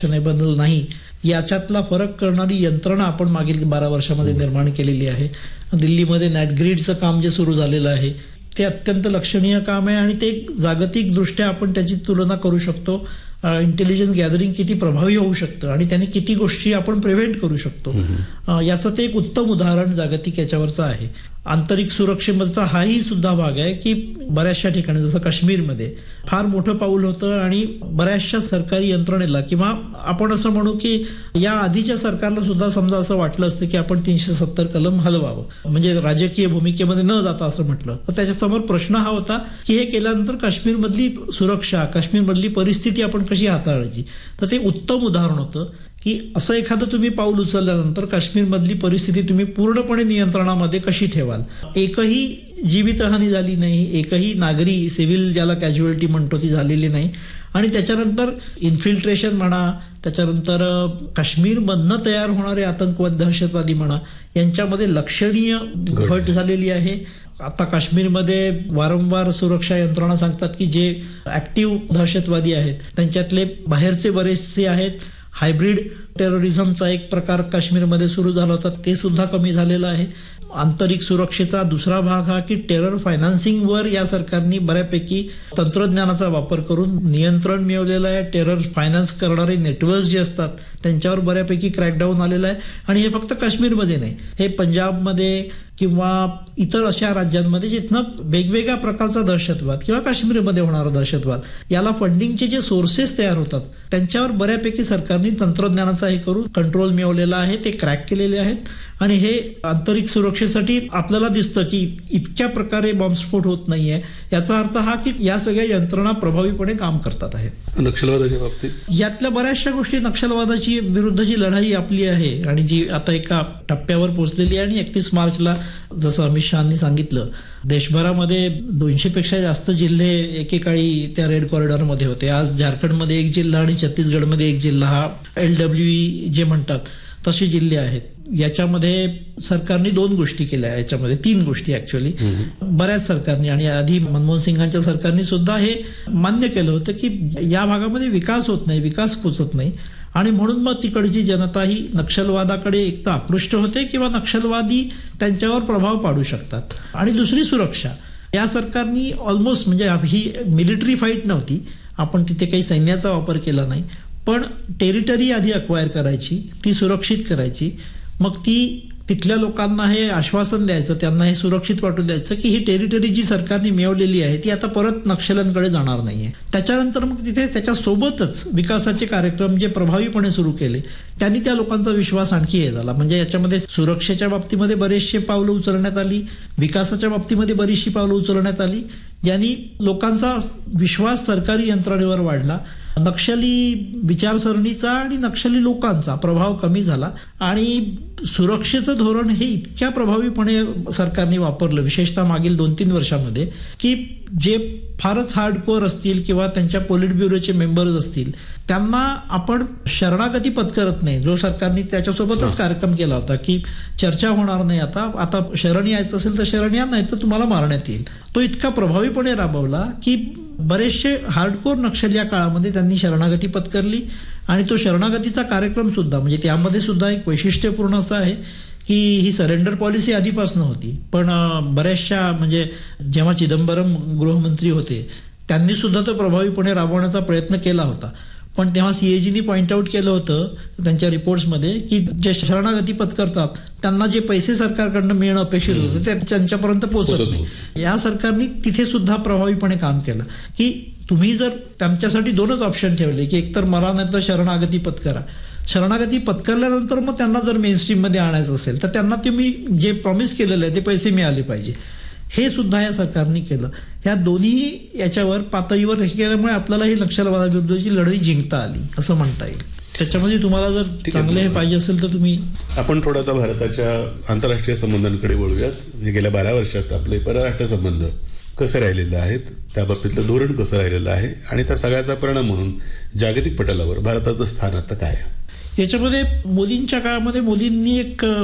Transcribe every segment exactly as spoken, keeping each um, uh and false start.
Fashionable नाही याच्यातला फरक करणारी यंत्रणा आपण मागील बारा वर्षामध्ये निर्माण केलेली आहे. दिल्लीमध्ये नॅटग्रिडचं काम जे सुरू झालेलं आहे ते अत्यंत लक्षणीय काम आहे आणि ते जागतिक दृष्ट्या आपण त्याची तुलना करू शकतो. इंटेलिजन्स गॅदरिंग किती प्रभावी होऊ शकतं आणि त्यांनी किती गोष्टी आपण प्रिव्हेंट करू शकतो याचं ते एक उत्तम उदाहरण जागतिक याच्यावरचं आहे. आंतरिक सुरक्षेमधचा हाही सुद्धा भाग आहे की बऱ्याचशा ठिकाणी जसं काश्मीरमध्ये फार मोठं पाऊल होतं आणि बऱ्याचशा सरकारी यंत्रणेला किंवा आपण असं म्हणू की या आधीच्या सरकारला सुद्धा समजा असं वाटलं असतं की आपण तीनशे सत्तर कलम हलवावं म्हणजे राजकीय भूमिकेमध्ये न जाता असं म्हटलं तर त्याच्यासमोर प्रश्न हा होता की हे केल्यानंतर काश्मीरमधली सुरक्षा काश्मीरमधली परिस्थिती आपण कशी हाताळायची. तर ते उत्तम उदाहरण होतं की असं एखादं तुम्ही पाऊल उचलल्यानंतर काश्मीरमधली परिस्थिती तुम्ही पूर्णपणे नियंत्रणामध्ये कशी ठेवाल. एकही जीवितहानी झाली नाही, एकही नागरी सिव्हिल ज्याला कॅज्युअलिटी म्हणतो ती झालेली नाही आणि त्याच्यानंतर इन्फिल्ट्रेशन म्हणा त्याच्यानंतर काश्मीरमधनं तयार होणारे आतंकवादी दहशतवादी म्हणा यांच्यामध्ये लक्षणीय घट झालेली आहे. आता काश्मीरमध्ये वारंवार सुरक्षा यंत्रणा सांगतात की जे ऍक्टिव्ह दहशतवादी आहेत त्यांच्यातले बाहेरचे बरेचसे आहेत. हायब्रिड टेररिझमचा एक प्रकार काश्मीरमध्ये सुरू झाला होता ते सुद्धा कमी झालेला आहे. आंतरिक सुरक्षेचा दुसरा भाग हा की टेरर फायनान्सिंग वर या सरकारने बऱ्यापैकी तंत्रज्ञानाचा वापर करून नियंत्रण मिळवलेलं आहे. टेरर फायनान्स करणारे नेटवर्क जे असतात त्यांच्यावर बऱ्यापैकी क्रॅकडाऊन आलेलं आहे आणि हे फक्त काश्मीरमध्ये नाही, हे पंजाबमध्ये किंवा इतर अशा राज्यांमध्ये जिथनं वेगवेगळ्या प्रकारचा दहशतवाद किंवा काश्मीरमध्ये होणारा दहशतवाद याला फंडिंगचे जे सोर्सेस तयार होतात त्यांच्यावर बऱ्यापैकी सरकारने तंत्रज्ञानाचा हे करून कंट्रोल मिळवलेला आहे, ते क्रॅक केलेले आहेत आणि हे आंतरिक सुरक्षेसाठी आपल्याला दिसतं की इतक्या प्रकारे बॉम्बस्फोट होत नाहीये. याचा अर्थ हा की या सगळ्या यंत्रणा प्रभावीपणे काम करतात आहेत. नक्षलवादाच्या बाबतीत यातल्या बऱ्याचशा गोष्टी नक्षलवादाची विरुद्ध जी लढाई आपली आहे आणि जी आता एका टप्प्यावर पोहोचलेली आहे आणि एकतीस मार्चला जसं अमित शहानी सांगितलं देशभरामध्ये दोनशे पेक्षा जास्त जिल्हे एकेकाळी त्या रेड कॉरिडॉरमध्ये होते. आज झारखंडमध्ये एक जिल्हा आणि छत्तीसगडमध्ये एक जिल्हा हा एल डब्ल्यू ई जे म्हणतात तसे जिल्हे आहेत. याच्यामध्ये सरकारने दोन गोष्टी केल्या, याच्यामध्ये तीन गोष्टी ऍक्च्युअली बऱ्याच सरकारने आणि आधी मनमोहन सिंगांच्या सरकारने सुद्धा हे मान्य केलं होतं की या भागामध्ये विकास होत नाही, विकास पोचत नाही आणि म्हणून मग तिकडची जनता ही नक्षलवादाकडे एक तर आकृष्ट होते किंवा नक्षलवादी त्यांच्यावर प्रभाव पाडू शकतात. आणि दुसरी सुरक्षा, या सरकारने ऑलमोस्ट म्हणजे ही मिलिटरी फाईट नव्हती, आपण तिथे काही सैन्याचा वापर केला नाही, पण टेरिटरी आधी अक्वायर करायची, ती सुरक्षित करायची, मग ती तिथल्या लोकांना हे आश्वासन द्यायचं, त्यांना हे सुरक्षित वाटून द्यायचं की ही टेरिटरी जी सरकारने मिळवलेली आहे ती आता परत नक्षल्यांकडे जाणार नाहीये. त्याच्यानंतर मग तिथे त्याच्यासोबतच विकासाचे कार्यक्रम जे प्रभावीपणे सुरू केले त्यांनी त्या लोकांचा विश्वास आणखी हे झाला. म्हणजे याच्यामध्ये सुरक्षेच्या बाबतीमध्ये बरेचसे पावलं उचलण्यात आली, विकासाच्या बाबतीमध्ये बरीचशी पावलं उचलण्यात आली, ज्यांनी लोकांचा विश्वास सरकारी यंत्रणेवर वाढला. नक्षली विचारसरणीचा आणि नक्षली लोकांचा प्रभाव कमी झाला आणि सुरक्षेचं धोरण हे इतक्या प्रभावीपणे सरकारने वापरलं विशेषतः मागील दोन तीन वर्षामध्ये की जे फारच हार्डकोअर असतील किंवा त्यांच्या पोलिट ब्युरोचे मेंबर्स असतील त्यांना आपण शरणागती पत्करत नाही, जो सरकारने त्याच्यासोबतच कार्यक्रम केला होता की चर्चा होणार नाही, आता आता शरण यायचं असेल तर शरण या, नाही तर तुम्हाला मारण्यात येईल, तो इतका प्रभावीपणे राबवला की बरेचसे हार्डकोर नक्षल या काळामध्ये त्यांनी शरणागती पत्करली. आणि तो शरणागतीचा कार्यक्रम सुद्धा म्हणजे त्यामध्ये सुद्धा एक वैशिष्ट्यपूर्ण असं आहे की ही सरेंडर पॉलिसी आधीपासून होती, पण बऱ्याचशा म्हणजे जेव्हा चिदंबरम गृहमंत्री होते त्यांनी सुद्धा तो प्रभावीपणे राबवण्याचा प्रयत्न केला होता. पण तेव्हा सीएजीनी पॉइंट आउट केलं होतं त्यांच्या रिपोर्ट्समध्ये की जे शरणागती पत्करतात त्यांना जे पैसे सरकारकडनं मिळणं अपेक्षित होतं ते त्यांच्यापर्यंत पोहोचत नाही. या सरकारने तिथे सुद्धा प्रभावीपणे काम केलं की तुम्ही जर त्यांच्यासाठी दोनच ऑप्शन ठेवले की एकतर मरा नाही तर शरणागती पत्करा. शरणागती पत्करल्यानंतर मग त्यांना जर मेन स्ट्रीम मध्ये आणायचं असेल तर त्यांना तुम्ही जे प्रॉमिस केलेलं आहे ते पैसे मिळाले पाहिजे, हे सुद्धा या सरकारने केलं. ह्या दोन्ही याच्यावर पातळीवर केल्यामुळे आपल्याला ही नक्षलवादाविरुद्धची लढाई जिंकता आली असं म्हणता येईल. त्याच्यामध्ये तुम्हाला जर चांगले पाहिजे असेल तर तुम्ही आपण थोडा आता भारताच्या आंतरराष्ट्रीय संबंधांकडे वळूयात. म्हणजे गेल्या बारा वर्षात आपले परराष्ट्र संबंध कसे राहिलेले आहेत, त्या बाबतीतलं धोरण कसं राहिलेलं आहे आणि त्या सगळ्याचा परिणाम म्हणून जागतिक पटलावर भारताचं स्थान आता काय आहे. याच्यामध्ये मोदींच्या काळामध्ये मोदींनी एक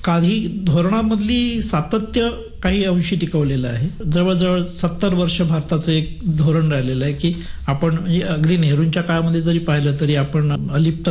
काही धोरणामधली सातत्य काही अंशी टिकवलेलं आहे. जवळजवळ सत्तर वर्ष भारताचं एक धोरण राहिलेलं आहे की आपण म्हणजे अगदी नेहरूंच्या काळामध्ये जरी पाहिलं तरी आपण अलिप्त